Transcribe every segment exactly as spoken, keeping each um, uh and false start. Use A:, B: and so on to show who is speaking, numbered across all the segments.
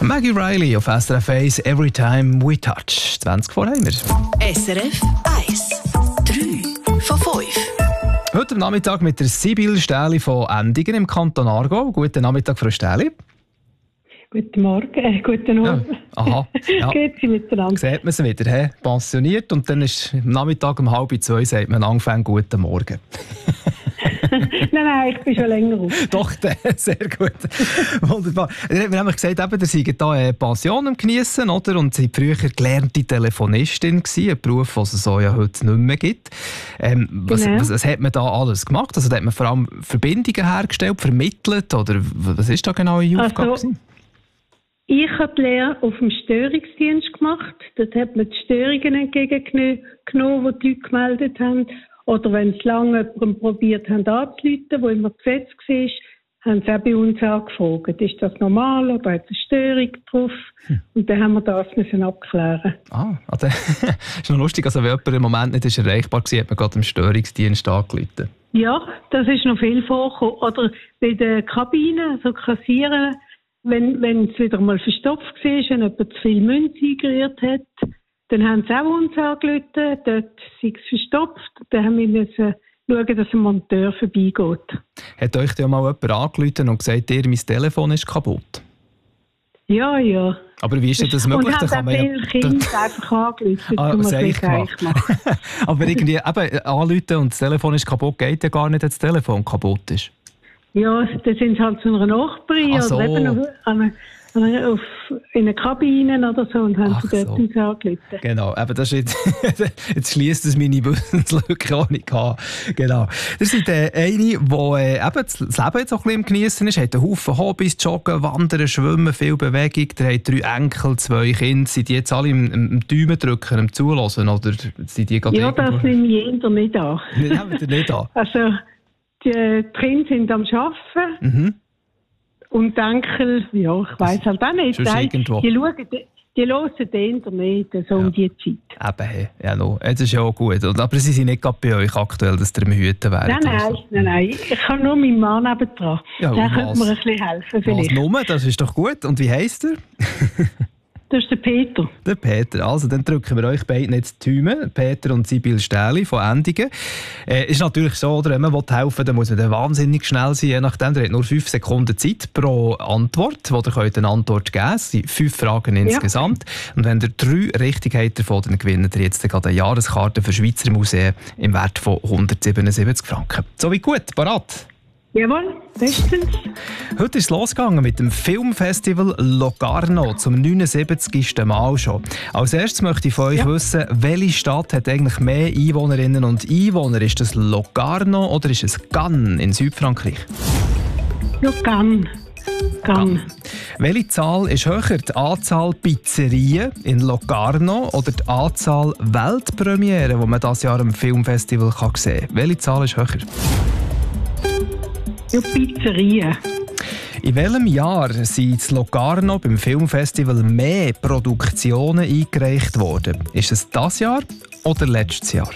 A: Maggie Riley auf S R F eins, Every Time We Touch. zwanzig vor haben wir.
B: S R F eins, drei von fünf.
A: Heute am Nachmittag mit der Sibyl Stähli von Endigen im Kanton Aargau. Guten Nachmittag, Frau Stähli.
C: Guten Morgen, äh, guten Abend.
A: Ja. Aha. Ja.
C: Geht sie miteinander?
A: Sieht man sie wieder, he? Pensioniert und dann ist am Nachmittag um halb zwei sagt man angefangen guten Morgen.
C: nein, nein, ich bin schon länger auf.
A: Doch, sehr gut. Wunderbar. Wir haben nämlich gesagt, eben, ihr seid hier eine Pension am Geniessen, oder? Und seid früher gelernte Telefonistin gewesen, ein Beruf, den es so ja heute nicht mehr gibt. Ähm, was,
C: Genau.
A: was, was hat man da alles gemacht? Also, da hat man vor allem Verbindungen hergestellt, vermittelt, oder was ist da genau Ihre Aufgabe?
C: Also, ich habe die Lehre auf dem Störungsdienst gemacht. Dort hat man die Störungen entgegengenommen, die die Leute gemeldet haben. Oder wenn sie lange jemanden probiert haben anzurufen, wo immer besetzt war, haben sie auch bei uns angefragt. Ist das normal oder hat es eine Störung drauf? Hm. Und dann haben wir das müssen abklären.
A: Ah, also, ist noch lustig, also wenn jemand im Moment nicht ist erreichbar war, hat man gerade im Störungsdienst angerufen.
C: Ja, das ist noch viel vorgekommen. Oder bei der Kabine, also Kassieren, wenn, wenn es wieder mal verstopft war, wenn jemand zu viel Münze eingerührt hat, dann haben sie auch uns angerufen, dort sei es verstopft. Dann haben wir müssen schauen, dass ein Monteur vorbeigeht.
A: Hat euch ja mal jemand angerufen und gesagt, ihr, mein Telefon ist kaputt?
C: Ja, ja.
A: Aber wie ist denn das möglich?
C: Und haben auch viele
A: ja
C: Kinder einfach angerufen,
A: ah,
C: um
A: was
C: ein
A: ich
C: bisschen machen.
A: Aber irgendwie eben, anrufen und das Telefon ist kaputt, geht ja gar nicht, wenn das Telefon kaputt ist.
C: Ja, dann sind sie halt zu einer Nachbarin
A: Ach so.
C: oder eben auf, an eine, auf, in einer Kabine oder so und haben
A: Ach
C: sie dort
A: so.
C: uns angerufen.
A: Genau, aber das ist jetzt, jetzt schliesst es meine Wissenslücke auch nicht an. Genau. Ihr seid äh, eine, die äh, eben das Leben jetzt auch ein bisschen im Geniessen ist, hat einen Haufen Hobbys, Joggen, Wandern, Schwimmen, viel Bewegung. Ihr habt drei Enkel, zwei Kinder. Sind die jetzt alle im, im, im Daumen drücken, im Zuhören? Oder sind die gerade
C: Ja,
A: irgendwo?
C: das nehme ich eher nicht an.
A: Nehmen wir nicht an.
C: Also, die, die Kinder sind am Arbeiten.
A: Mhm.
C: Und die Enkel, ja, ich weiss halt auch nicht.
A: Sonst
C: Die,
A: irgendwo.
C: die schauen, die, die hören den Internet so um die Zeit.
A: Eben, hey. Ja, no. Das ist ja auch gut. Und, aber sie sind nicht gerade bei euch aktuell, dass ihr im Hüten wären.
C: Nein, nein,
A: so.
C: nein, nein. Ich habe nur meinen Mann nebendran.
A: Ja,
C: Der
A: und
C: könnte
A: was?
C: mir ein bisschen helfen,
A: Was
C: vielleicht.
A: Nummer, das ist doch gut. Und wie heisst er?
C: Das ist der Peter.
A: Der Peter. Also, dann drücken wir euch beiden jetzt die Daumen. Peter und Sibyl Stähli von Endigen. Äh, ist natürlich so, oder, wenn man helfen will, dann muss man dann wahnsinnig schnell sein. Je nachdem, ihr habt nur fünf Sekunden Zeit pro Antwort, wo ihr könnt eine Antwort geben könnt. Es sind fünf Fragen insgesamt. Ja. Und wenn ihr drei richtig habt davon, dann gewinnt ihr jetzt gerade eine Jahreskarte für Schweizer Museen im Wert von hundertsiebenundsiebzig Franken. So wie gut, parat?
C: Jawohl, bestens.
A: Heute ist es losgegangen mit dem Filmfestival Locarno zum neunundsiebzigsten Mal schon. Als erstes möchte ich von euch ja. wissen, welche Stadt hat eigentlich mehr Einwohnerinnen und Einwohner? Ist das Locarno oder ist es Cannes in Südfrankreich?
C: Ja, Cannes. Cannes.
A: Welche Zahl ist höher? Die Anzahl Pizzerien in Locarno oder die Anzahl Weltpremieren, die man dieses Jahr am Filmfestival sehen kann? Welche Zahl ist höher?
C: Ja, Pizzerien.
A: In welchem Jahr sind in Locarno beim Filmfestival mehr Produktionen eingereicht worden? Ist es dieses Jahr oder letztes Jahr?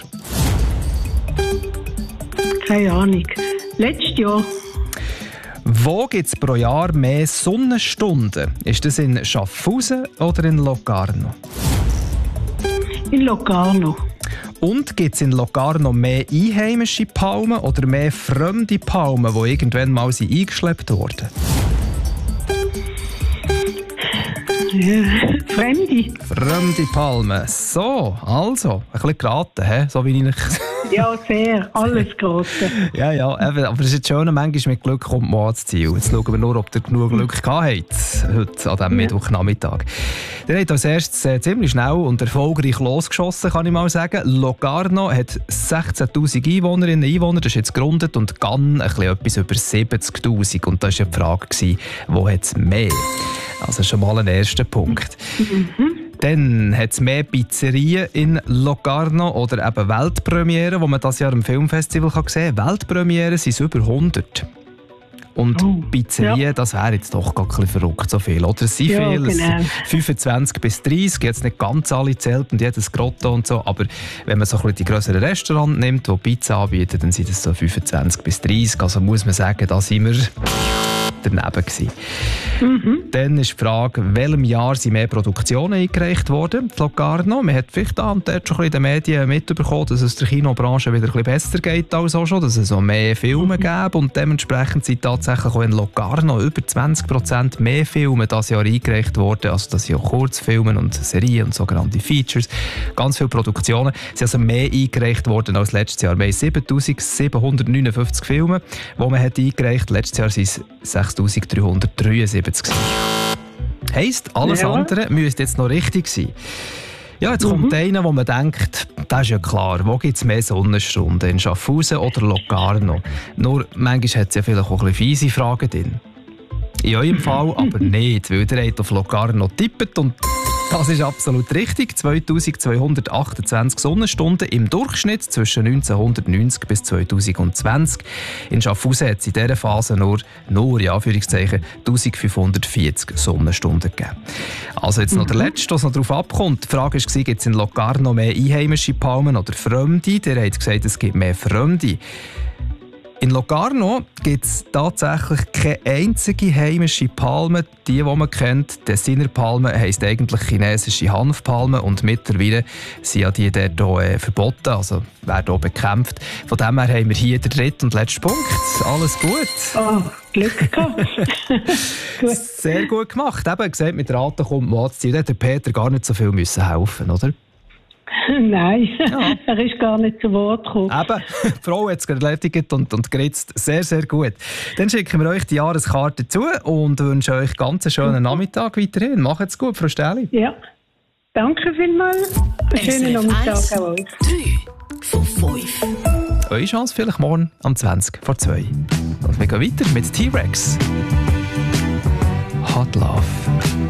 C: Keine Ahnung. Letztes Jahr.
A: Wo gibt es pro Jahr mehr Sonnenstunden? Ist das in Schaffhausen oder in Locarno?
C: In Locarno.
A: Und gibt es in Locarno mehr einheimische Palmen oder mehr fremde Palmen, die irgendwann mal sind eingeschleppt wurden?
C: Ja, Fremde.
A: Fremde Palmen. So, also, ein bisschen geraten, he? So wie ich...
C: Ja, sehr. Alles geraten.
A: Ja, ja, eben, aber es ist jetzt schön, manchmal mit Glück kommt man ans Ziel. Jetzt schauen wir nur, ob ihr genug Glück gehabt habt, heute an diesem ja. Mittwochnachmittag. Ihr habt als erstes äh, ziemlich schnell und erfolgreich losgeschossen, kann ich mal sagen. Locarno hat sechzehntausend Einwohnerinnen und Einwohner, das ist jetzt gegründet, und Cannes ein bisschen etwas über siebzigtausend. Und da war ja die Frage, gewesen, wo hat es mehr? Also schon mal ein erster Punkt. Mhm. Dann hat es mehr Pizzerien in Locarno oder eben Weltpremieren, die man das Jahr im Filmfestival sehen kann. Weltpremieren sind es über hundert. Und oh, Pizzerien, ja. das wäre jetzt doch gar ein bisschen verrückt, so viel. Oder es sind ja, viele, genau. fünfundzwanzig bis dreißig, jetzt nicht ganz alle zählt und jedes Grotto und so, aber wenn man so ein bisschen die grösseren Restaurants nimmt, die Pizza anbieten, dann sind es so fünfundzwanzig bis dreißig. Also muss man sagen, da sind wir daneben gewesen.
C: Mhm.
A: Dann ist die Frage, in welchem Jahr sind mehr Produktionen eingereicht worden? Die Locarno, man hat vielleicht da und dort schon ein bisschen in den Medien mitbekommen, dass es der Kinobranche wieder ein bisschen besser geht als auch schon, dass es so mehr Filme
C: Mhm.
A: gäbe und dementsprechend sind tatsächlich auch in Locarno über zwanzig Prozent mehr Filme dieses Jahr eingereicht worden, also das sind auch Kurzfilme und Serien und sogenannte Features. Ganz viele Produktionen sind also mehr eingereicht worden als letztes Jahr. Wir haben siebentausendsiebenhundertneunundfünfzig Filme, die man hat eingereicht. Letztes Jahr waren es sechstausenddreihundertdreiundsiebzig. Heisst, alles
C: Ja.
A: andere müsste jetzt noch richtig sein. Ja, jetzt
C: Mhm.
A: kommt einer, wo man denkt, das ist ja klar, wo gibt es mehr Sonnenstunden, in Schaffhausen oder Locarno? Nur, manchmal hat es ja vielleicht auch ein bisschen fiese Fragen drin. In eurem Fall aber nicht, weil ihr habt auf Locarno getippt und das ist absolut richtig. zweitausendzweihundertachtundzwanzig Sonnenstunden im Durchschnitt zwischen neunzehnhundertneunzig bis zweitausendzwanzig. In Schaffhausen hat es in dieser Phase nur, nur in Anführungszeichen, eintausendfünfhundertvierzig Sonnenstunden gegeben. Also jetzt noch der letzte, was noch darauf abkommt. Die Frage war, gibt es in Locarno mehr einheimische Palmen oder Fremde? Ihr habt gesagt, es gibt mehr Fremde. In Locarno gibt es tatsächlich keine einzige heimische Palme. Die, die man kennt, Tessiner Palme, heisst eigentlich chinesische Hanfpalme und mittlerweile sind ja die dort auch, äh, verboten, also werden auch bekämpft. Von dem her haben wir hier den dritten und letzten Punkt. Alles gut.
C: Oh, Glück gehabt. Gut.
A: Sehr gut gemacht. Eben gesagt, mit Raten kommt man ans Ziel. Da hat der Peter gar nicht so viel müssen helfen, oder?
C: Nein,
A: Ja.
C: er ist gar nicht zu Wort gekommen.
A: Eben, die Frau hat es erledigt und, und geritzt. Sehr, sehr gut. Dann schicken wir euch die Jahreskarte zu und wünschen euch ganz einen schönen Nachmittag weiterhin. Macht's gut, Frau Stähli.
C: Ja, danke vielmals. Einen schönen Nachmittag auch euch.
B: drei von fünf.
A: Eure Chance vielleicht morgen am zwanzig vor zwei. Und wir gehen weiter mit T-Rex. Hot Love.